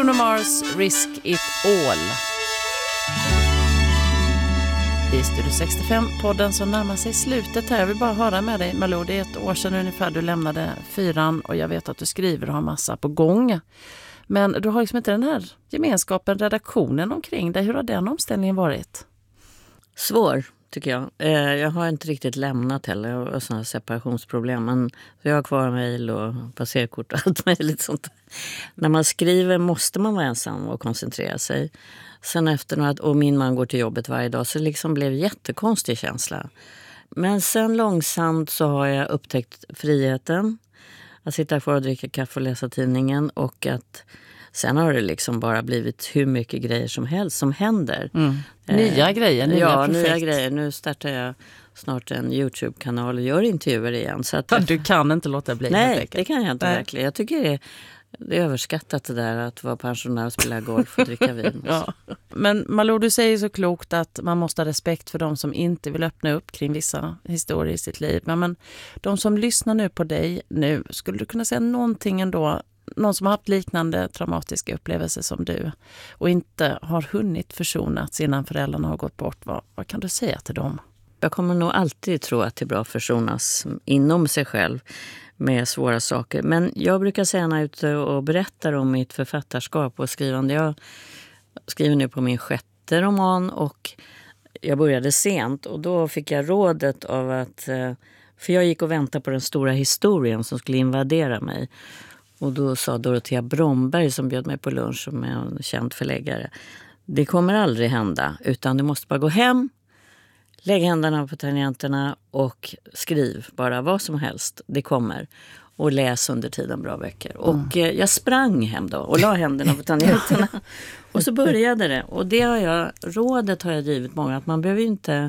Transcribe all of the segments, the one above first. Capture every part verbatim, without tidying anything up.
Bruno Mars, Risk It All. I Studio sextiofem-podden som närmar sig slutet här. Jag vill bara höra med dig, Malou. Det är ett år sedan ungefär du lämnade fyran och jag vet att du skriver och har massa på gång. Men du har liksom inte den här gemenskapen, redaktionen omkring dig. Hur har den omställningen varit? Svår, tycker jag. Jag har inte riktigt lämnat heller. Jag har sådana separationsproblem. Men jag har kvar mejl och passerkort och allt möjligt sånt. När man skriver måste man vara ensam och koncentrera sig. Sen efter några, och min man går till jobbet varje dag, så det liksom blev jättekonstig känsla. Men sen långsamt så har jag upptäckt friheten. Att sitta kvar och dricka kaffe och läsa tidningen. Och att sen har det liksom bara blivit hur mycket grejer som helst som händer. Mm. Nya eh, grejer, nya Ja, projekt. nya grejer. Nu startar jag snart en YouTube-kanal och gör intervjuer igen. Så att, ja, du kan inte låta bli. Nej, det kan jag inte nej. verkligen. Jag tycker det är, det är överskattat det där att vara pensionär och spela golf och dricka vin. Ja. Men Malou, du säger så klokt att man måste ha respekt för de som inte vill öppna upp kring vissa historier i sitt liv. Men, men de som lyssnar nu på dig nu, skulle du kunna säga någonting ändå, någon som har haft liknande traumatiska upplevelser som du och inte har hunnit försonats innan föräldrarna har gått bort, vad, vad kan du säga till dem? Jag kommer nog alltid tro att det är bra att försonas inom sig själv med svåra saker. Men jag brukar säga när jag är ute och berättar om mitt författarskap och skrivande. Jag skriver nu på min sjätte roman och jag började sent. Och då fick jag rådet av att, för jag gick och väntade på den stora historien som skulle invadera mig. Och då sa Dorothea Bromberg som bjöd mig på lunch som är en känd förläggare. Det kommer aldrig hända utan du måste bara gå hem. Lägg händerna på tangenterna och skriv bara vad som helst. Det kommer. Och läs under tiden bra böcker. Och mm. jag sprang hem då och la händerna på tangenterna. Och så började det. Och det har jag, rådet har jag givit många. Att man behöver inte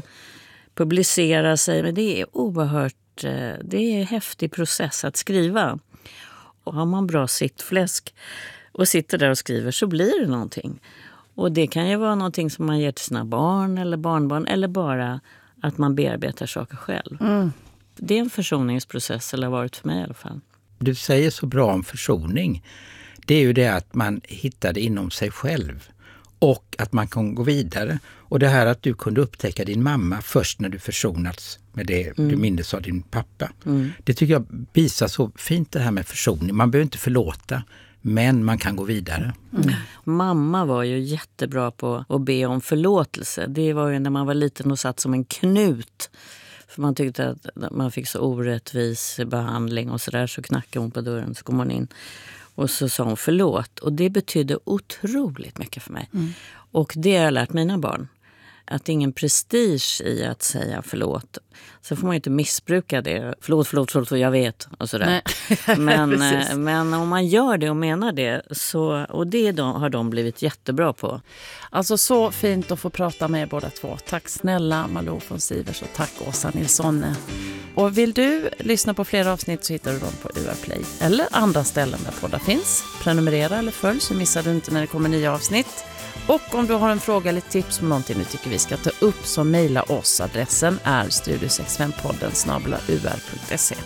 publicera sig. Men det är oerhört, det är en häftig process att skriva. Och har man bra sittfläsk och sitter där och skriver så blir det någonting. Och det kan ju vara någonting som man ger till sina barn eller barnbarn eller bara att man bearbetar saker själv. Mm. Det är en försoningsprocess, eller har varit för mig i alla fall. Du säger så bra om försoning. Det är ju det att man hittar det inom sig själv och att man kan gå vidare. Och det här att du kunde upptäcka din mamma först när du försonats med det mm. du minns av din pappa. Mm. Det tycker jag visar så fint det här med försoning. Man behöver inte förlåta. Men man kan gå vidare. Mm. Mamma var ju jättebra på att be om förlåtelse. Det var ju när man var liten och satt som en knut. För man tyckte att man fick så orättvis behandling och sådär. Så knackade hon på dörren, så kom hon in. Och så sa hon förlåt. Och det betydde otroligt mycket för mig. Mm. Och det har jag lärt mina barn. Att det är ingen prestige i att säga förlåt. Så får man ju inte missbruka det. Förlåt, förlåt, förlåt, jag vet. Och sådär. men, men om man gör det och menar det. Så, och det då, har de blivit jättebra på. Alltså så fint att få prata med er båda två. Tack snälla Malou von Sivers och tack Åsa Nilsson. Och vill du lyssna på fler avsnitt så hittar du dem på U R Play. Eller andra ställen där poddar finns. Prenumerera eller följ så missar du inte när det kommer nya avsnitt. Och om du har en fråga eller tips om någonting du tycker vi ska ta upp så mejla oss. Adressen är studio sextiofem-podden snabel-a u r punkt se.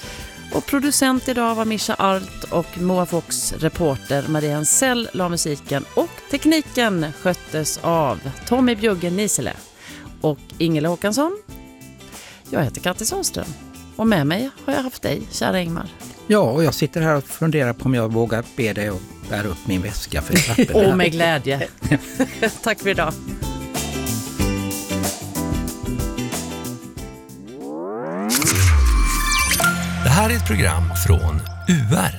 Och producent idag var Mischa Arlt och Moa Fox reporter Maria Ansell la musiken och tekniken sköttes av Tommy Bjuggen Nisele och Ingela Håkansson. Jag heter Kattis Sandström och med mig har jag haft dig, kära Ingmar. Ja, och jag sitter här och funderar på om jag vågar be dig att bära upp min väska för trappen. Åh, med glädje. Tack för idag. Det här är ett program från U R.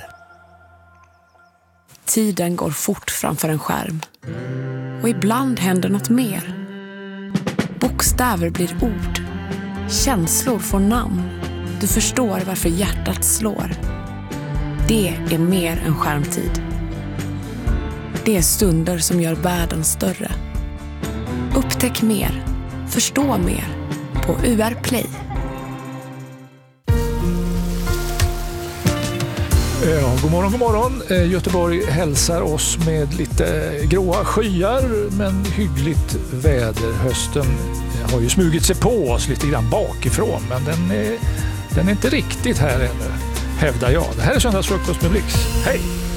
Tiden går fort framför en skärm. Och ibland händer något mer. Bokstäver blir ord. Känslor får namn. Du förstår varför hjärtat slår. Det är mer än skärmtid. Det är stunder som gör världen större. Upptäck mer. Förstå mer. På U R Play. Ja, god morgon, god morgon. Göteborg hälsar oss med lite gråa skyar men hyggligt väder. Hösten har ju smugit sig på oss lite grann bakifrån, men den är, den är inte riktigt här ännu, hävdar jag. Det här är Söndagsfrukost med Blix. Hej!